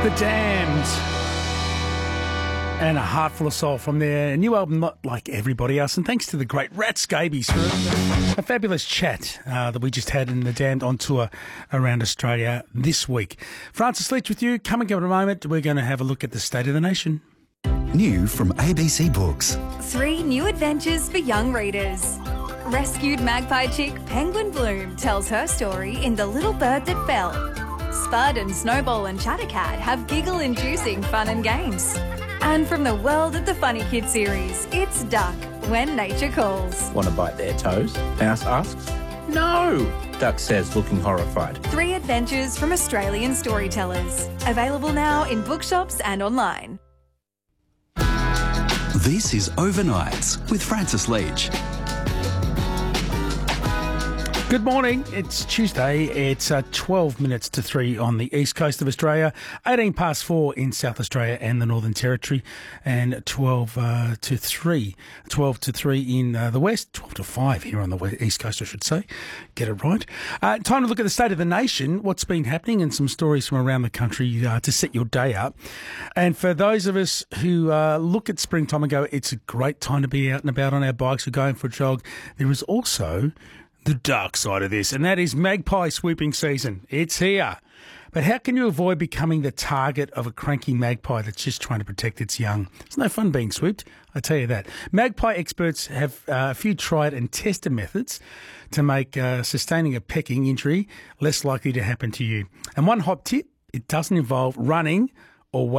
The Damned. And A Heart Full of Soul from their new album, Not Like Everybody Else. And thanks to the great Rat Scabies for a fabulous chat that we just had in The Damned on tour around Australia this week. Francis Leach with you. Coming up in a moment, we're going to have a look at the state of the nation. New from ABC Books. 3 new adventures for young readers. Rescued magpie chick Penguin Bloom tells her story in The Little Bird That Fell. Spud and Snowball and Chattercat have giggle-inducing fun and games. And from the world of the Funny Kid series, it's Duck, When Nature Calls. Want to bite their toes? Mouse asks. No, Duck says, looking horrified. 3 adventures from Australian storytellers. Available now in bookshops and online. This is Overnights with Francis Leach. Good morning. It's Tuesday. It's 12 minutes to 3 on the east coast of Australia, 18 past 4 in South Australia and the Northern Territory, and 12 to 3 in the west, 12 to 5 here on the east coast, I should say. Get it right. Time to look at the state of the nation, what's been happening, and some stories from around the country to set your day up. And for those of us who look at springtime and go, it's a great time to be out and about on our bikes or going for a jog, there is also the dark side of this, and that is magpie swooping season. It's here. But how can you avoid becoming the target of a cranky magpie that's just trying to protect its young? It's no fun being swooped, I tell you that. Magpie experts have a few tried and tested methods to make sustaining a pecking injury less likely to happen to you. And one hot tip, it doesn't involve running or